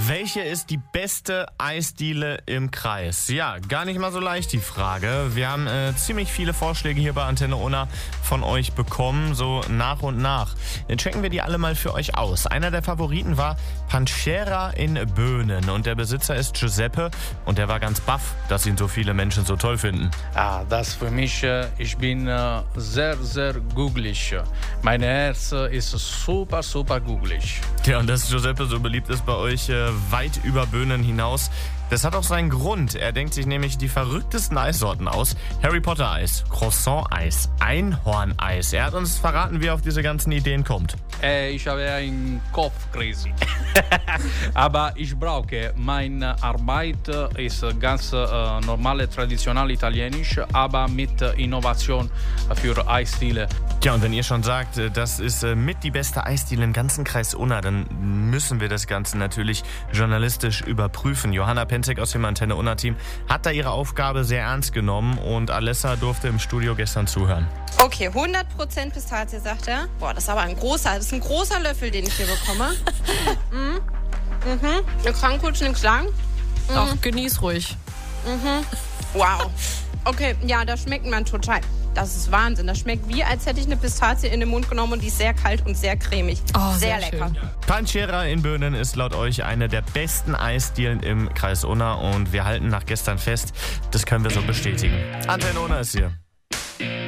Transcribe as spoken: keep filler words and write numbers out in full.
Welche ist die beste Eisdiele im Kreis? Ja, gar nicht mal so leicht die Frage. Wir haben äh, ziemlich viele Vorschläge hier bei Antenne Unna von euch bekommen, so nach und nach. Dann checken wir die alle mal für euch aus. Einer der Favoriten war Panchera in Böhnen und der Besitzer ist Giuseppe und der war ganz baff, dass ihn so viele Menschen so toll finden. Ah, das für mich, äh, ich bin äh, sehr, sehr googlig. Mein Herz äh, ist super, super googlig. Ja, und dass Giuseppe so beliebt ist bei euch, äh, weit über Böhnen hinaus. Das hat auch seinen Grund. Er denkt sich nämlich die verrücktesten Eissorten aus. Harry Potter Eis, Croissant Eis, Einhorn-Eis. Er hat uns verraten, wie er auf diese ganzen Ideen kommt. Äh, ich habe einen Kopf crazy. Aber ich brauche, meine Arbeit ist ganz äh, normale, traditionell italienisch, aber mit äh, Innovation für Eisdiele. Ja, und wenn ihr schon sagt, das ist äh, mit die beste Eisdiele im ganzen Kreis Unna, dann müssen wir das Ganze natürlich journalistisch überprüfen. Johanna Penzek aus dem Antenne Unna Team hat da ihre Aufgabe sehr ernst genommen und Alessa durfte im Studio gestern zuhören. Okay, hundert Prozent Pistazie, sagt er. Boah, das ist aber ein großer, das ist ein großer Löffel, den ich hier bekomme. mhm. Mhm. Ich kann kurz nichts sagen. Mhm. Ach, genieß ruhig. Mhm. Wow. Okay, ja, das schmeckt man total. Das ist Wahnsinn. Das schmeckt wie, als hätte ich eine Pistazie in den Mund genommen und die ist sehr kalt und sehr cremig. Oh, sehr, sehr lecker. schön. Panchera in Böhnen ist laut euch eine der besten Eisdielen im Kreis Unna und wir halten nach gestern fest, das können wir so bestätigen. Antenne Unna ist hier.